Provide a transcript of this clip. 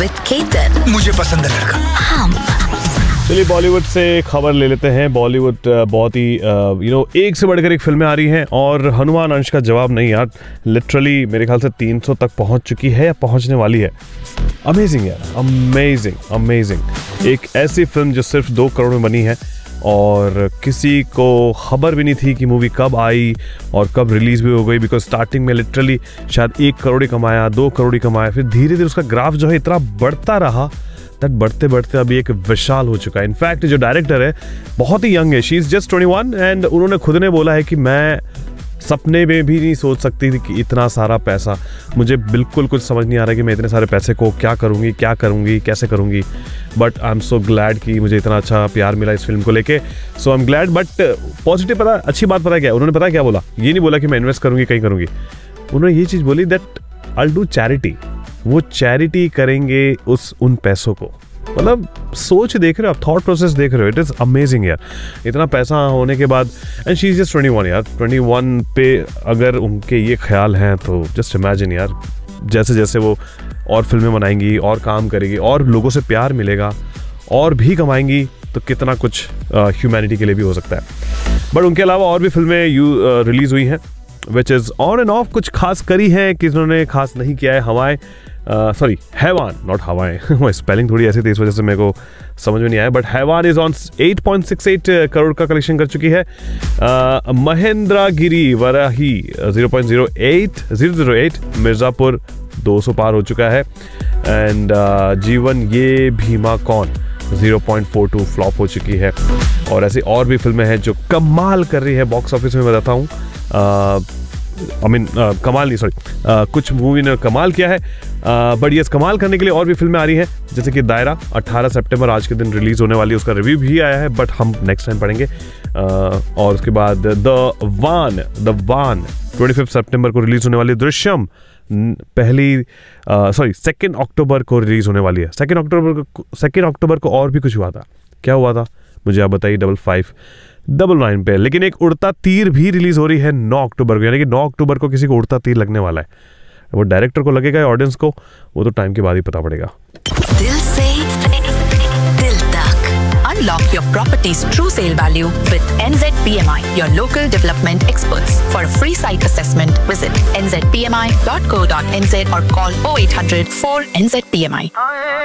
with Ketan. मुझे पसंद है लड़का। हम चलिए बॉलीवुड से खबर ले लेते हैं। बॉलीवुड बहुत ही एक से बढ़कर एक फिल्में आ रही हैं और हनुमान अंश का जवाब नहीं यार, लिटरली मेरे ख्याल से 300 तक पहुंच चुकी है या पहुंचने वाली है। अमेजिंग यार, अमेजिंग अमेजिंग। एक ऐसी फिल्म जो सिर्फ 2 करोड़ में बनी है और किसी को खबर भी नहीं थी कि मूवी कब आई और कब रिलीज भी हो गई, बिकॉज स्टार्टिंग में लिटरली शायद 1 करोड़ ही कमाया, 2 करोड़ ही कमाया, फिर धीरे धीरे उसका ग्राफ जो है इतना बढ़ता रहा दैट बढ़ते बढ़ते अभी एक विशाल हो चुका है। इनफैक्ट जो डायरेक्टर है बहुत ही यंग है, शी इज़ जस्ट 21 एंड उन्होंने खुद ने बोला है कि मैं सपने में भी नहीं सोच सकती थी कि इतना सारा पैसा, मुझे बिल्कुल कुछ समझ नहीं आ रहा कि मैं इतने सारे पैसे को क्या करूँगी कैसे करूँगी, but I am so glad कि मुझे इतना अच्छा प्यार मिला इस फिल्म को लेके। सो I am glad. But positive पता, अच्छी बात पता क्या है, उन्होंने पता क्या बोला, ये नहीं बोला कि मैं इन्वेस्ट करूँगी कहीं करूँगी, उन्होंने ये चीज़ बोली दैट आई डू चैरिटी। वो चैरिटी करेंगे उन पैसों को। मतलब सोच देख रहे हो आप, थॉट प्रोसेस देख रहे हो, इट इज़ अमेजिंग यार। इतना पैसा होने के बाद एंड शी इज़ जस्ट 21 यार, 21 पे अगर उनके ये ख्याल हैं तो जस्ट इमेजिन यार, जैसे जैसे वो और फिल्में बनाएंगी और काम करेगी और लोगों से प्यार मिलेगा और भी कमाएंगी तो कितना कुछ ह्यूमैनिटी के लिए भी हो सकता है। बट उनके अलावा और भी फिल्में रिलीज़ हुई हैं which is on end of, कुछ खास करी है कि इन्होंने खास नहीं किया है। हवाएं हैवान, नॉट हवाएं स्पेलिंग थोड़ी ऐसी थी इस वजह से मेरे को समझ में नहीं आया, बट हैवान इज ऑन 8.68 करोड़ का कलेक्शन कर चुकी है। महेंद्रगिरी वराही 0.008 मिर्ज़ापुर 200 पार हो चुका है एंड जीवन ये भीमा कौन 0.42 फ्लॉप हो चुकी है। और ऐसी और भी फिल्में हैं जो कमाल कर रही है बॉक्स ऑफिस में, बताता हूँ। कमाल नहीं, सॉरी, कुछ मूवी ने कमाल किया है, बट ये कमाल करने के लिए और भी फिल्में आ रही हैं, जैसे कि दायरा 18 सितंबर आज के दिन रिलीज होने वाली है, उसका रिव्यू भी आया है बट हम नेक्स्ट टाइम पढ़ेंगे। और उसके बाद द वान 25 सितंबर को रिलीज होने वाली, दृश्यम 2 अक्टूबर को रिलीज होने वाली है। 2 अक्टूबर को और भी कुछ हुआ था, क्या हुआ था मुझे आप बताइए 5599 पे। लेकिन एक उड़ता तीर भी रिलीज हो रही है 9 अक्टूबर को, यानी कि 9 अक्टूबर को किसी को उड़ता तीर लगने वाला है। वो डायरेक्टर को लगेगा या ऑडियंस को, वो तो टाइम के बाद ही पता पड़ेगा। दिल से दिल तक unlock your property's true sale value with NZPMI, your local development experts. For a free site assessment, visit nzpmi.co.nz or call 0800 4 NZPMI.